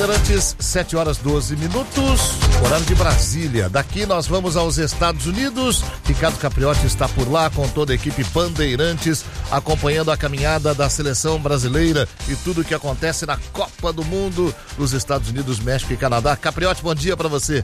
Bandeirantes, 7 horas 12 minutos, horário de Brasília. Daqui nós vamos aos Estados Unidos. Ricardo Capriotti está por lá com toda a equipe Bandeirantes, acompanhando a caminhada da seleção brasileira e tudo o que acontece na Copa do Mundo dos Estados Unidos, México e Canadá. Capriotti, bom dia para você.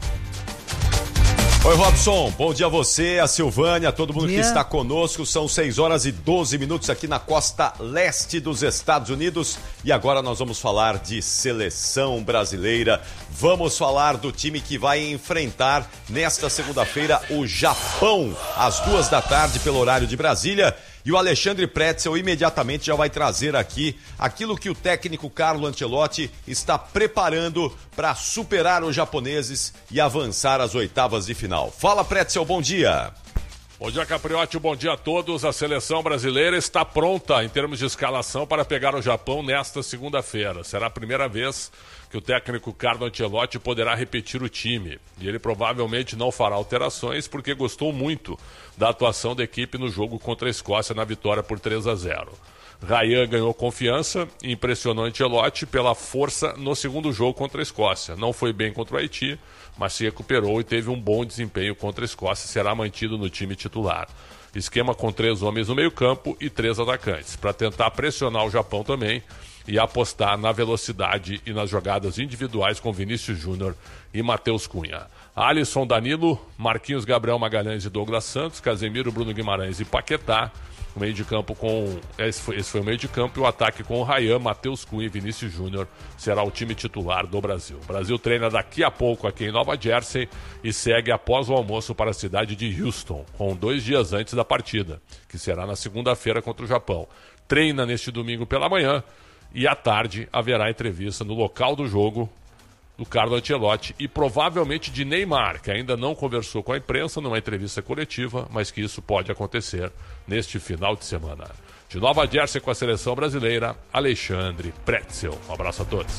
Oi, Robson, bom dia a você, a Silvânia, a todo mundo que está conosco. São 6 horas e 12 minutos aqui na costa leste dos Estados Unidos e agora nós vamos falar de seleção brasileira. Vamos falar do time que vai enfrentar nesta segunda-feira o Japão, às 2 da tarde pelo horário de Brasília. E o Alexandre Pretzel imediatamente já vai trazer aqui aquilo que o técnico Carlo Ancelotti está preparando para superar os japoneses e avançar às oitavas de final. Fala, Pretzel, bom dia. Bom dia, Capriotti, bom dia a todos. A seleção brasileira está pronta em termos de escalação para pegar o Japão nesta segunda-feira. Será a primeira vez que o técnico Carlo Ancelotti poderá repetir o time. E ele provavelmente não fará alterações porque gostou muito da atuação da equipe no jogo contra a Escócia na vitória por 3-0. Ryan ganhou confiança e impressionou Ancelotti pela força no segundo jogo contra a Escócia. Não foi bem contra o Haiti, mas se recuperou e teve um bom desempenho contra a Escócia e será mantido no time titular. Esquema com 3 homens no meio-campo e 3 atacantes, para tentar pressionar o Japão também e apostar na velocidade e nas jogadas individuais com Vinícius Júnior e Matheus Cunha. Alisson, Danilo, Marquinhos, Gabriel Magalhães e Douglas Santos, Casemiro, Bruno Guimarães e Paquetá. O meio de campo com... Esse foi o meio de campo e o ataque com o Ryan, Matheus Cunha e Vinícius Júnior será o time titular do Brasil. O Brasil treina daqui a pouco aqui em Nova Jersey e segue após o almoço para a cidade de Houston, com 2 dias antes da partida, que será na segunda-feira contra o Japão. Treina neste domingo pela manhã e à tarde haverá entrevista no local do jogo do Carlo Ancelotti e provavelmente de Neymar, que ainda não conversou com a imprensa numa entrevista coletiva, mas que isso pode acontecer neste final de semana. De Nova Jersey com a seleção brasileira, Alexandre Pretzel. Um abraço a todos.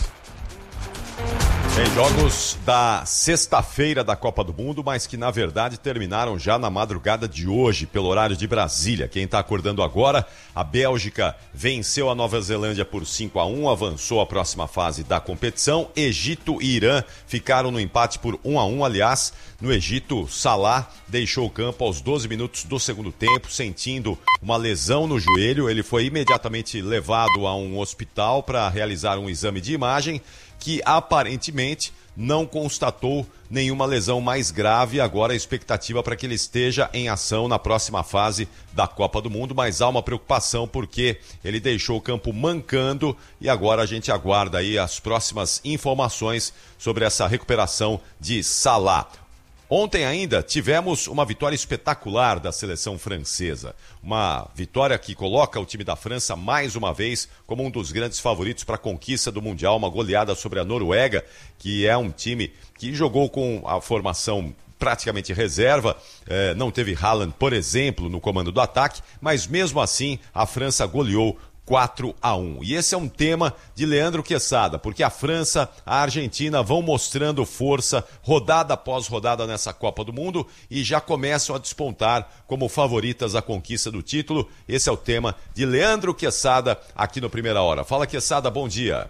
Tem jogos da sexta-feira da Copa do Mundo, mas que na verdade terminaram já na madrugada de hoje, pelo horário de Brasília. Quem está acordando agora, a Bélgica venceu a Nova Zelândia por 5-1, avançou à próxima fase da competição. Egito e Irã ficaram no empate por 1-1. Aliás, no Egito, Salah deixou o campo aos 12 minutos do segundo tempo, sentindo uma lesão no joelho. Ele foi imediatamente levado a um hospital para realizar um exame de imagem, que aparentemente não constatou nenhuma lesão mais grave. Agora a expectativa para que ele esteja em ação na próxima fase da Copa do Mundo, mas há uma preocupação porque ele deixou o campo mancando e agora a gente aguarda aí as próximas informações sobre essa recuperação de Salah. Ontem ainda tivemos uma vitória espetacular da seleção francesa. Uma vitória que coloca o time da França mais uma vez como um dos grandes favoritos para a conquista do Mundial. Uma goleada sobre a Noruega, que é um time que jogou com a formação praticamente reserva. Não teve Haaland, por exemplo, no comando do ataque, mas mesmo assim a França goleou 4-1. E esse é um tema de Leandro Quesada, porque a França, a Argentina vão mostrando força rodada após rodada nessa Copa do Mundo e já começam a despontar como favoritas à conquista do título. Esse é o tema de Leandro Quesada aqui no Primeira Hora. Fala, Quesada, bom dia.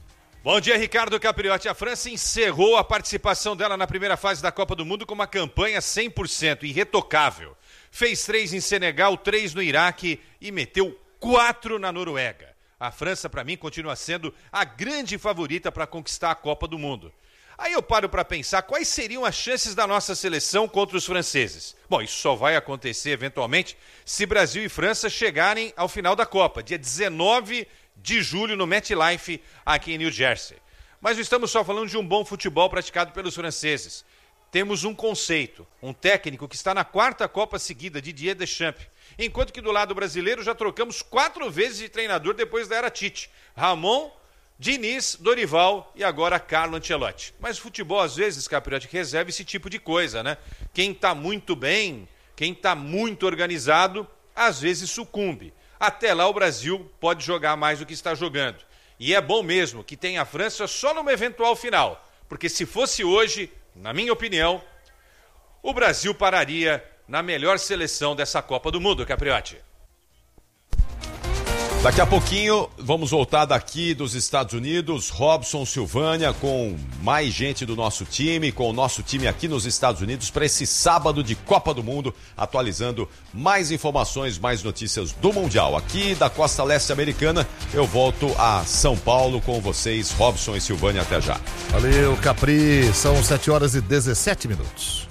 Bom dia, Ricardo Capriotti. A França encerrou a participação dela na primeira fase da Copa do Mundo com uma campanha 100%, irretocável. Fez 3 em Senegal, 3 no Iraque e meteu 4 na Noruega. A França, para mim, continua sendo a grande favorita para conquistar a Copa do Mundo. Aí eu paro para pensar quais seriam as chances da nossa seleção contra os franceses. Bom, isso só vai acontecer, eventualmente, se Brasil e França chegarem ao final da Copa, dia 19 de julho, no MetLife, aqui em New Jersey. Mas não estamos só falando de um bom futebol praticado pelos franceses. Temos um conceito, um técnico que está na 4ª Copa seguida, Didier Deschamps. Enquanto que do lado brasileiro já trocamos 4 vezes de treinador depois da era Tite. Ramon, Diniz, Dorival e agora Carlo Ancelotti. Mas o futebol, às vezes, Capriotti, reserva esse tipo de coisa, né? Quem está muito bem, quem está muito organizado, às vezes sucumbe. Até lá o Brasil pode jogar mais do que está jogando. E é bom mesmo que tenha a França só numa eventual final. Porque se fosse hoje, na minha opinião, o Brasil pararia na melhor seleção dessa Copa do Mundo, Capriotti. Daqui a pouquinho vamos voltar daqui dos Estados Unidos, Robson, Silvânia, com mais gente do nosso time, com o nosso time aqui nos Estados Unidos para esse sábado de Copa do Mundo, atualizando mais informações, mais notícias do Mundial. Aqui da Costa Leste Americana, eu volto a São Paulo com vocês, Robson e Silvânia, até já. Valeu, Capri, são 7 horas e 17 minutos.